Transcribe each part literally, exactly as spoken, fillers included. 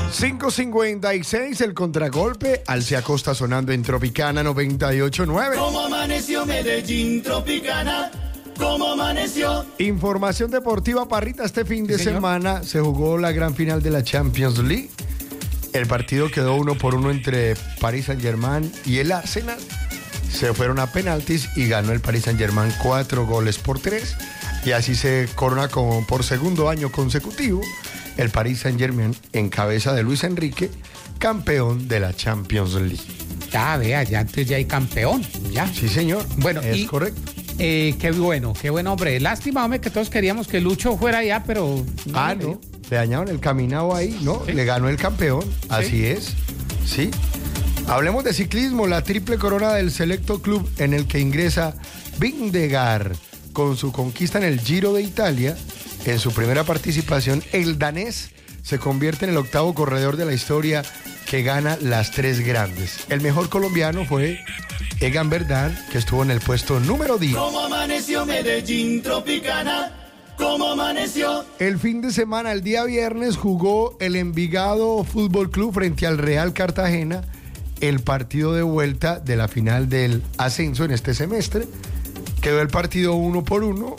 cinco cincuenta y seis, el contragolpe. Alcia Costa sonando en Tropicana noventa y ocho punto nueve. ¿Cómo amaneció Medellín, Tropicana? ¿Cómo amaneció? Información deportiva, Parrita. Este fin de Sí, señor. semana se jugó la gran final de la Champions League. El partido quedó uno por uno entre Paris Saint-Germain y el Arsenal. Se fueron a penaltis y ganó el Paris Saint-Germain cuatro goles por tres. Y así se corona como por segundo año consecutivo el Paris Saint-Germain en cabeza de Luis Enrique, campeón de la Champions League. Ya, vea, ya entonces ya hay campeón, ya. Sí, señor. Bueno, es y- correcto. Eh, qué bueno, qué bueno, hombre. Lástima, hombre, que todos queríamos que Lucho fuera allá, pero... Ah, le no. dio. Le dañaron el caminado ahí, ¿no? Sí. Le ganó el campeón. Así es. Sí. Hablemos de ciclismo, la triple corona del selecto club en el que ingresa Vingegaard con su conquista en el Giro de Italia. En su primera participación, el danés se convierte en el octavo corredor de la historia que gana las tres grandes. El mejor colombiano fue Egan Bernal, que estuvo en el puesto número diez. ¿Cómo amaneció Medellín, Tropicana? ¿Cómo amaneció? El fin de semana, el día viernes, jugó el Envigado Fútbol Club frente al Real Cartagena el partido de vuelta de la final del ascenso en este semestre. Quedó el partido uno por uno.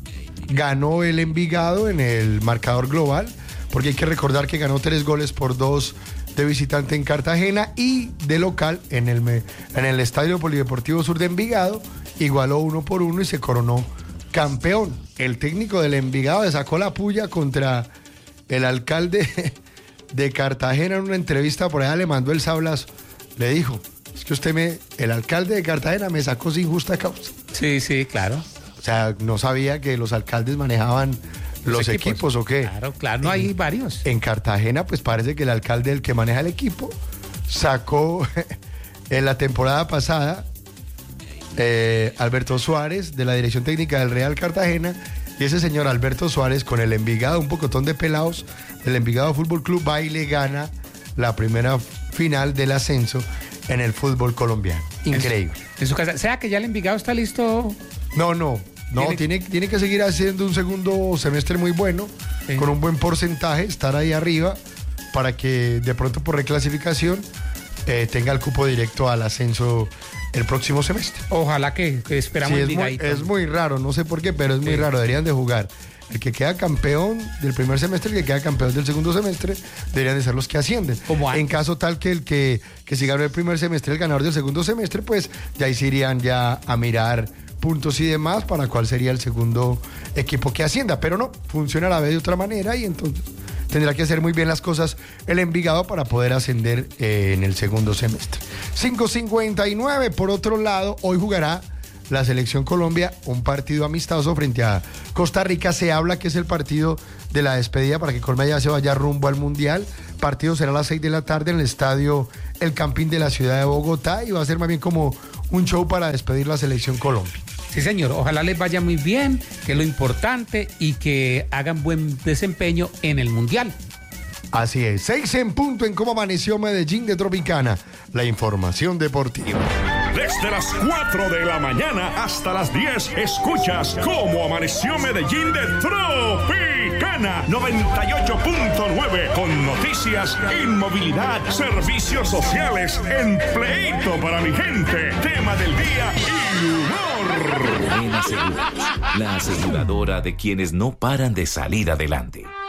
Ganó el Envigado en el marcador global, porque hay que recordar que ganó tres goles por dos de visitante en Cartagena y de local en el, me- en el Estadio Polideportivo Sur de Envigado. Igualó uno por uno y se coronó campeón. El técnico del Envigado le sacó la puya contra el alcalde de Cartagena en una entrevista por allá, le mandó el sablazo. Le dijo, es que usted me, el alcalde de Cartagena me sacó sin justa causa. Sí, sí, claro. O sea, no sabía que los alcaldes manejaban los, equipos. o qué. Claro, claro, no hay varios. En Cartagena, pues parece que el alcalde, el que maneja el equipo, sacó en la temporada pasada eh, Alberto Suárez de la dirección técnica del Real Cartagena, y ese señor Alberto Suárez con el Envigado, un pocotón de pelados del Envigado Fútbol Club, va y le gana la primera final del ascenso en el fútbol colombiano. Increíble. En su casa. ¿Sea que ya el Envigado está listo? No, no, no, Tiene- tiene, tiene que seguir haciendo un segundo semestre muy bueno, Sí. con un buen porcentaje, estar ahí arriba, para que de pronto por reclasificación eh, tenga el cupo directo al ascenso el próximo semestre. Ojalá que, que esperamos Sí, el es, muy, Envigadito. es muy raro, no sé por qué, pero es muy Sí. raro, deberían de jugar. El que queda campeón del primer semestre y el que queda campeón del segundo semestre deberían de ser los que ascienden. Como antes. En caso tal que el que, que si ganó el primer semestre, el ganador del segundo semestre, pues ya ahí se irían ya a mirar puntos y demás para cuál sería el segundo equipo que ascienda. Pero no, funciona a la vez de otra manera y entonces tendrá que hacer muy bien las cosas el Envigado para poder ascender eh, en el segundo semestre. cinco cincuenta y nueve, por otro lado, hoy jugará la Selección Colombia un partido amistoso frente a Costa Rica. Se habla que es el partido de la despedida para que Colombia ya se vaya rumbo al Mundial. Partido será a las seis de la tarde en el estadio El Campín de la ciudad de Bogotá y va a ser más bien como un show para despedir la Selección Colombia. Sí, señor. Ojalá les vaya muy bien, que es lo importante, y que hagan buen desempeño en el Mundial. Así es, seis en punto en cómo amaneció Medellín de Tropicana. La información deportiva. Desde las cuatro de la mañana hasta las diez, escuchas cómo amaneció Medellín de Tropicana noventa y ocho punto nueve, con noticias, inmovilidad, servicios sociales, empleito para mi gente, tema del día y humor. Buena Seguros, la aseguradora de quienes no paran de salir adelante.